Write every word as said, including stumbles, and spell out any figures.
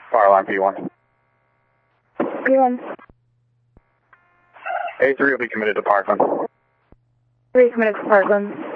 Fire alarm P one. P one. A three will be committed to Parkland. three committed to Parkland.